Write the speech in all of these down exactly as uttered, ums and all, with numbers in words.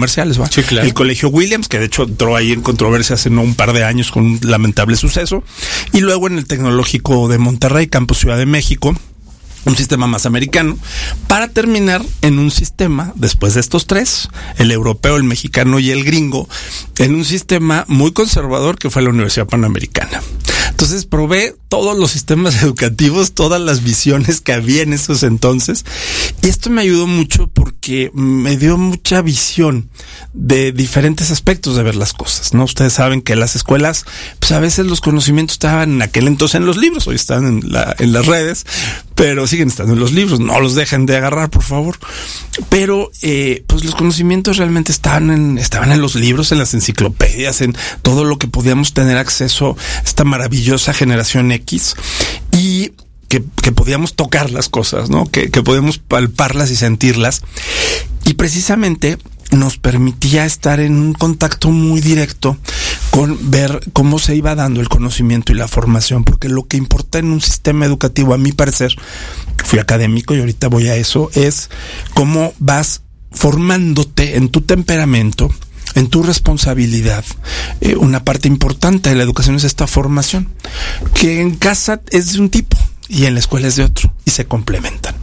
comerciales, ¿va? Sí, claro. El Colegio Williams, que de hecho entró ahí en controversia hace no un par de años con un lamentable suceso. Y luego en el Tecnológico de Monterrey, Campus Ciudad de México, un sistema más americano, para terminar en un sistema, después de estos tres, el europeo, el mexicano y el gringo, en un sistema muy conservador que fue la Universidad Panamericana. Entonces probé todos los sistemas educativos, todas las visiones que había en esos entonces, y esto me ayudó mucho porque me dio mucha visión de diferentes aspectos de ver las cosas, ¿no? Ustedes saben que las escuelas, pues a veces los conocimientos estaban en aquel entonces en los libros, hoy están en, la, en las redes, pero siguen estando en los libros, no los dejen de agarrar, por favor. Pero, eh, pues los conocimientos realmente estaban en, estaban en los libros, en las enciclopedias, en todo lo que podíamos tener acceso, esta maravillosa generación X, y que, que podíamos tocar las cosas, ¿no? Que, que podíamos palparlas y sentirlas. Y precisamente nos permitía estar en un contacto muy directo con ver cómo se iba dando el conocimiento y la formación, porque lo que importa en un sistema educativo, a mi parecer, fui académico y ahorita voy a eso, es cómo vas formándote en tu temperamento, en tu responsabilidad. Eh, una parte importante de la educación es esta formación, que en casa es de un tipo y en la escuela es de otro, y se complementan.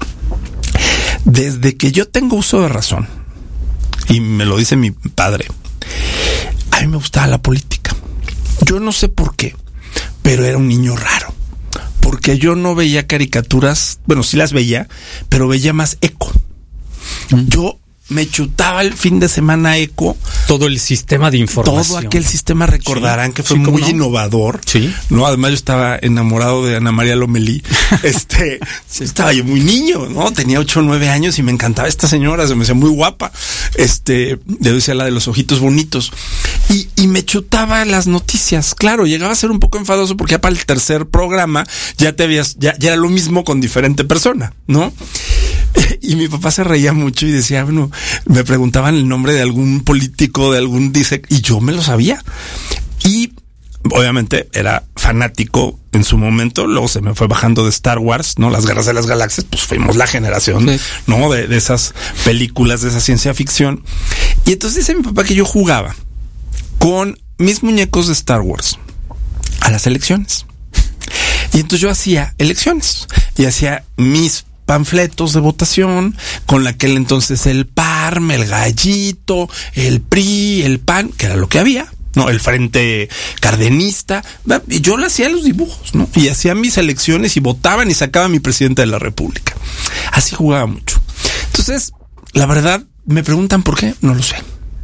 Desde que yo tengo uso de razón, y me lo dice mi padre, a mí me gustaba la política. Yo no sé por qué, pero era un niño raro. Porque yo no veía caricaturas, bueno, sí las veía, pero veía más Eco. Mm. Yo me chutaba el fin de semana Eco. Todo el sistema de información. Todo aquel sistema, recordarán, sí, que fue sí, muy no? innovador. Sí. No, además yo estaba enamorado de Ana María Lomelí. Este, sí. Estaba yo muy niño, ¿no? Tenía ocho o nueve años y me encantaba esta señora, se me hacía muy guapa. Este, yo decía la de los ojitos bonitos. Y, y me chutaba las noticias. Claro, llegaba a ser un poco enfadoso porque ya para el tercer programa ya te habías, ya, ya era lo mismo con diferente persona, ¿no? Y mi papá se reía mucho y decía, bueno, me preguntaban el nombre de algún político, de algún dice, y yo me lo sabía. Y obviamente era fanático en su momento, luego se me fue bajando de Star Wars, ¿no? Las Guerras de las Galaxias, pues fuimos la generación, sí, ¿no? De, de esas películas, de esa ciencia ficción. Y entonces dice mi papá que yo jugaba con mis muñecos de Star Wars a las elecciones. Y entonces yo hacía elecciones y hacía mis panfletos de votación con aquel entonces el P A R M, el Gallito, el P R I, el P A N, que era lo que había, ¿no? El Frente Cardenista. Y yo le hacía los dibujos, ¿no? Y hacía mis elecciones y votaban y sacaba a mi presidente de la República. Así jugaba mucho. Entonces, la verdad, me preguntan por qué, no lo sé.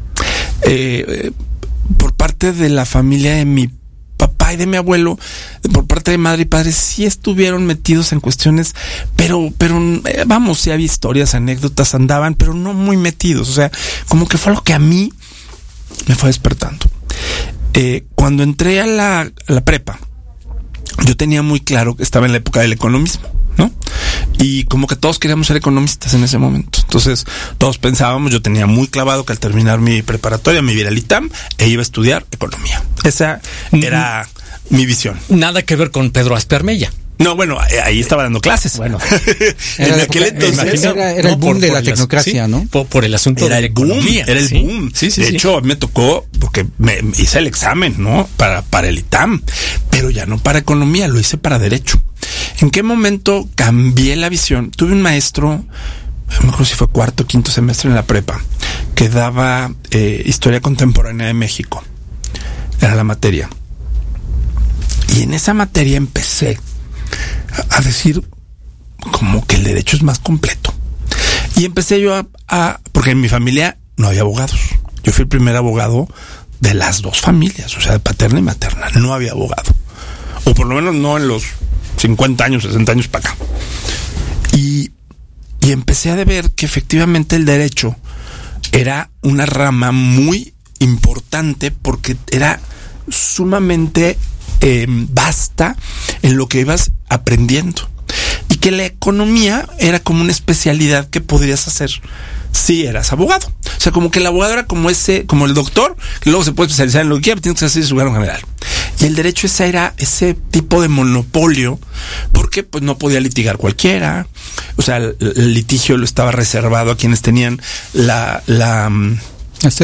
Eh, por parte de la familia de mi papá y de mi abuelo, por parte de madre y padre, sí estuvieron metidos en cuestiones, pero, pero eh, vamos, sí había historias, anécdotas, andaban, pero no muy metidos. O sea, como que fue algo que a mí me fue despertando. Eh, cuando entré a la, a la prepa, yo tenía muy claro que estaba en la época del economismo, ¿no? Y como que todos queríamos ser economistas en ese momento. Entonces, todos pensábamos, yo tenía muy clavado que al terminar mi preparatoria me iba al ITAM e iba a estudiar economía. Esa era mm. mi visión. Nada que ver con Pedro Aspermella. No, bueno, ahí estaba dando clases. Bueno, en aquel época, entonces era, era el boom por, de la tecnocracia, ¿sí? ¿no? Por, por el asunto era de la economía. Boom, era el ¿sí? boom. Sí, sí, de sí. hecho, me tocó porque me, me hice el examen, ¿no? Para, para el ITAM, pero ya no para economía, lo hice para derecho. ¿En qué momento cambié la visión? Tuve un maestro, no me acuerdo si fue cuarto o quinto semestre en la prepa, que daba eh, historia contemporánea de México. Era la materia. Y en esa materia empecé a decir como que el derecho es más completo. Y empecé yo a, a... porque en mi familia no había abogados. Yo fui el primer abogado de las dos familias, o sea, de paterna y materna. No había abogado. O por lo menos no en los cincuenta años, sesenta años para acá. Y, y empecé a ver que efectivamente el derecho era una rama muy importante porque era sumamente eh, vasta en lo que ibas aprendiendo. Y que la economía era como una especialidad que podrías hacer si eras abogado. O sea, como que el abogado era como ese, como el doctor, que luego se puede especializar en lo que quiera, pero tienes que hacer su lugar en general. Y el derecho ese era ese tipo de monopolio, porque pues no podía litigar cualquiera. O sea, el, el litigio lo estaba reservado a quienes tenían la, la